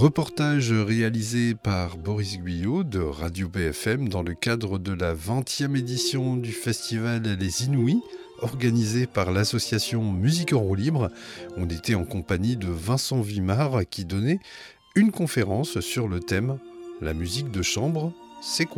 Reportage réalisé par Boris Guyot de Radio BFM dans le cadre de la 20e édition du festival Les Inouïs, organisé par l'association Musique en roue libre. On était en compagnie de Vincent Vimard qui donnait une conférence sur le thème « La musique de chambre, c'est quoi ?»